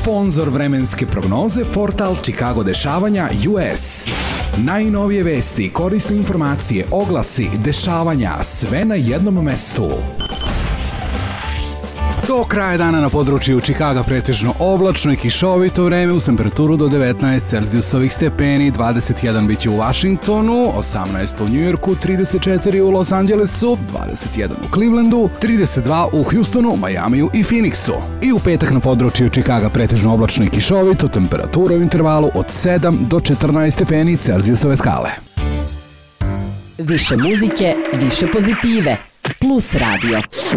Sponzor vremenske prognoze portal Chicago dešavanja US. Najnovije vesti, korisne informacije, oglasi, dešavanja, sve na jednom mestu. Do kraja dana na području Chicaga pretežno oblačno i kišovito vreme uz temperaturu do 19 Celzijusovih stepeni, 21 biće u Washingtonu, 18 u New Yorku, 34 u Los Angelesu, 21 u Clevelandu, 32 u Houstonu, Majamiju i Phoenixu. I u petak na području Chicaga pretežno oblačno i kišovito, temperatura u intervalu od 7 do 14 stepeni Celzijusove skale. Više muzike, više pozitive. Plus radio.